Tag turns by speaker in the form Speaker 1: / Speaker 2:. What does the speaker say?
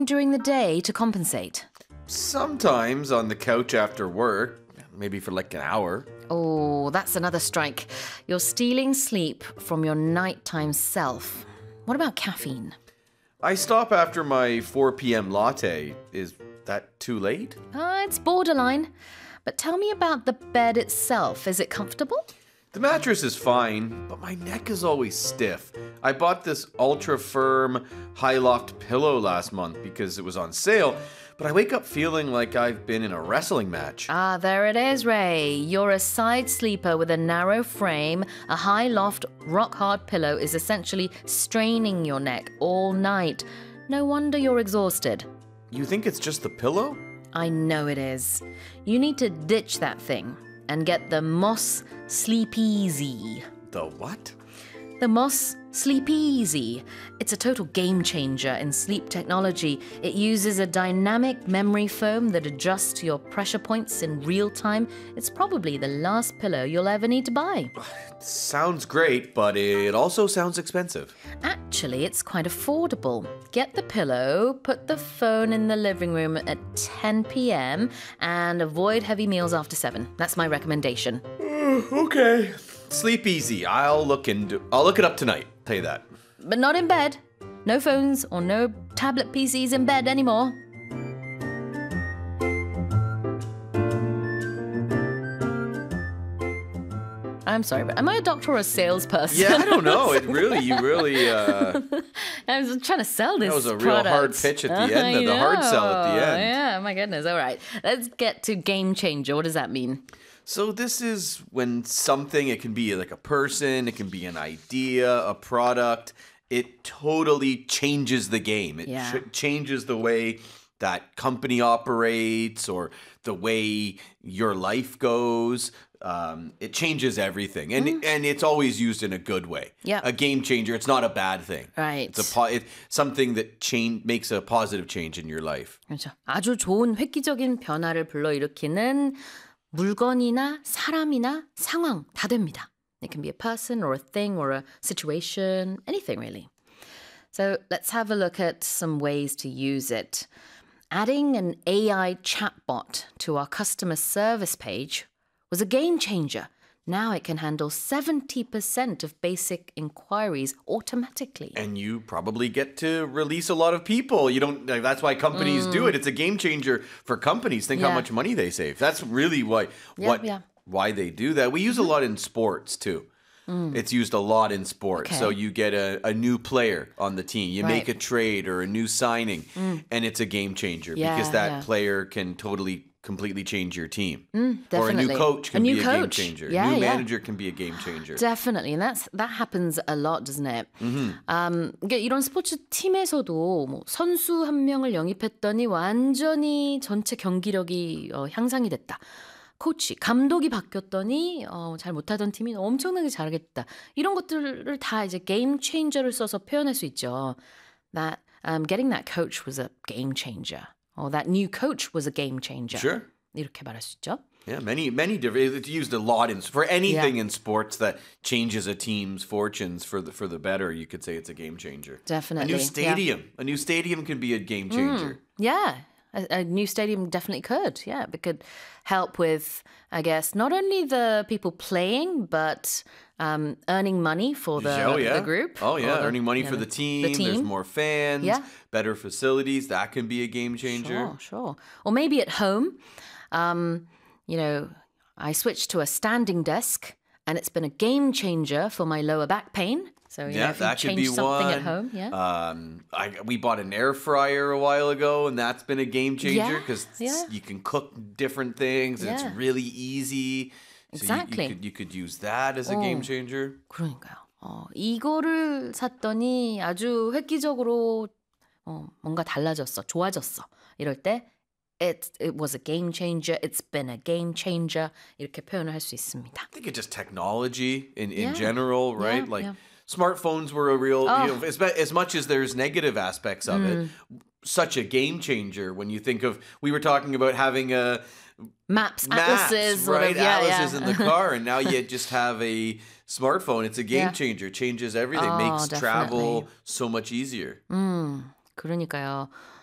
Speaker 1: during the day to compensate?
Speaker 2: Sometimes on the couch after work, maybe for like an hour.
Speaker 1: Oh, that's another strike. You're stealing sleep from your nighttime self. What about caffeine?
Speaker 2: I stop after my 4 p.m. latte. Is that too late?
Speaker 1: It's borderline. But tell me about the bed itself. Is it comfortable?
Speaker 2: The mattress is fine, but my neck is always stiff. I bought this ultra firm, high loft pillow last month because it was on sale, but I wake up feeling like I've been in a wrestling match.
Speaker 1: Ah, there it is, Ray. You're a side sleeper with a narrow frame. A high loft, rock hard pillow is essentially straining your neck all night. No wonder you're exhausted.
Speaker 2: You think it's just the pillow?
Speaker 1: I know it is. You need to ditch that thing and get the Moss Sleep Easy.
Speaker 2: The what?
Speaker 1: The Moss Sleep Easy. It's a total game changer in sleep technology. It uses a dynamic memory foam that adjusts to your pressure points in real time. It's probably the last pillow you'll ever need to buy.
Speaker 2: Sounds great, but it also sounds expensive.
Speaker 1: Actually, it's quite affordable. Get the pillow, put the phone in the living room at 10 p.m. and avoid heavy meals after 7. That's my recommendation.
Speaker 2: Okay. Sleep easy. I'll look it up tonight. Tell you that.
Speaker 1: But not in bed. No phones or no tablet PCs in bed anymore. I'm sorry, but am I a doctor or a salesperson?
Speaker 2: Yeah, I don't know. You really.
Speaker 1: I was trying to sell this.
Speaker 2: That was a
Speaker 1: product.
Speaker 2: real hard pitch at the end, the hard sell at the end.
Speaker 1: Yeah, my goodness. All right, let's get to game changer. What does that mean?
Speaker 2: So this is when something, it can be like a person, it can be an idea, a product, it totally changes the game. It changes the way that company operates or the way your life goes. It changes everything, and it's always used in a good way.
Speaker 1: Yeah,
Speaker 2: a game changer. It's not a bad thing.
Speaker 1: Right.
Speaker 2: It's something that makes a positive change in your life.
Speaker 1: 그렇죠. 아주 좋은 획기적인 변화를 불러일으키는 물건이나 사람이나 상황 다 됩니다. It can be a person or a thing or a situation, anything really. So let's have a look at some ways to use it. Adding an AI chatbot to our customer service page was a game changer. Now it can handle 70% of basic inquiries automatically.
Speaker 2: And you probably get to release a lot of people. That's why companies do it. It's a game changer for companies. Think how much money they save. That's really why they do that. We use a lot in sports too. It's used a lot in sports. Okay. So you get a new player on the team. You make a trade or a new signing, and it's a game changer because that player can completely change your team. Or a new coach can be a game changer. A new manager can be a game changer.
Speaker 1: Definitely. And that happens a lot, doesn't it? 이런 스포츠 팀에서도 뭐 선수 한 명을 영입했더니 완전히 전체 경기력이 향상이 됐다. 코치, 감독이 바뀌었더니 잘 못하던 팀이 엄청나게 잘하겠다. 이런 것들을 다 이제 game changer를 써서 표현할 수 있죠. That getting that coach was a game changer. Or that new coach was a game changer.
Speaker 2: Sure.
Speaker 1: 이렇게 말할 수 있죠.
Speaker 2: Yeah, many different. It's used a lot for anything in sports that changes a team's fortunes for the better. You could say it's a game changer.
Speaker 1: Definitely.
Speaker 2: A new stadium can be a game changer.
Speaker 1: Yeah. A new stadium definitely could. Yeah, it could help with, I guess, not only the people playing, but earning money for the group.
Speaker 2: Oh, yeah, earning money for the team. There's more fans, better facilities. That can be a game changer.
Speaker 1: Sure. Or maybe at home, I switched to a standing desk, and it's been a game changer for my lower back pain. So, if you change something at home,
Speaker 2: we bought an air fryer a while ago, and that's been a game changer because you can cook different things. And it's really easy.
Speaker 1: Exactly.
Speaker 2: So you could use that as a game changer.
Speaker 1: 그러니까요. 이거를 샀더니 아주 획기적으로 뭔가 달라졌어, 좋아졌어. 이럴 때 it was a game changer. It's been a game changer. 이렇게 표현을 할 수 있습니다.
Speaker 2: I think it's just technology in general, right? Smartphones were a real, as much as there's negative aspects of it, such a game changer when you think of, we were talking about having
Speaker 1: Maps, atlases,
Speaker 2: right? Atlases in the car, and now you just have a smartphone. It's a game changer. Changes everything. Makes travel so much easier.
Speaker 1: 그러니까요.